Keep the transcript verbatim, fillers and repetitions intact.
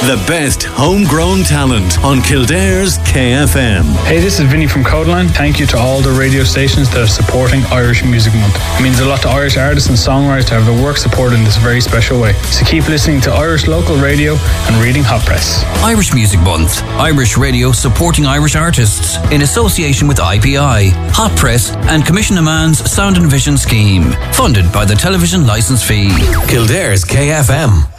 The best homegrown talent on Kildare's K F M. Hey, this is Vinny from Codeline. Thank you to all the radio stations that are supporting Irish Music Month. It means a lot to Irish artists and songwriters to have their work supported in this very special way. So keep listening to Irish local radio and reading Hot Press. Irish Music Month. Irish radio supporting Irish artists in association with I P I, Hot Press and Commission Man's Sound and Vision Scheme. Funded by the Television Licence Fee. Kildare's K F M.